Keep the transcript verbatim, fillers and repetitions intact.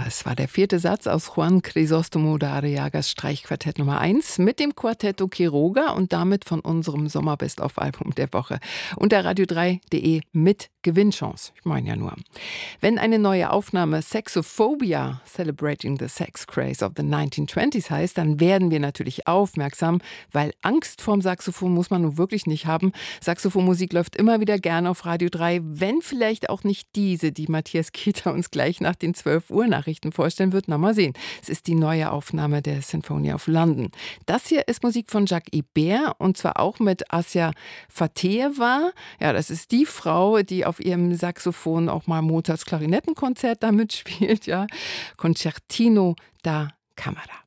es war der vierte Satz aus Juan Crisóstomo de Arriagas Streichquartett Nummer eins mit dem Quartetto Quiroga und damit von unserem Sommer-Best-of-Album der Woche. Unter radio drei punkt de mit Gewinnchance. Ich meine ja nur. Wenn eine neue Aufnahme Saxophobia, Celebrating the Sex Craze of the nineteen twenties heißt, dann werden wir natürlich aufmerksam, weil Angst vorm Saxophon muss man nun wirklich nicht haben. Saxophonmusik läuft immer wieder gerne auf Radio drei, wenn vielleicht auch nicht diese, die Matthias Kieter uns gleich nach den zwölf Uhr Nachrichten vorstellen wird. Na, mal sehen. Es ist die neue Aufnahme der Symphony of London. Das hier ist Musik von Jacques Ibert und zwar auch mit Assia Fateva. Ja, das ist die Frau, die auf ihrem Saxophon auch mal Mozarts Klarinettenkonzert damit spielt. Ja, Concertino da Camera.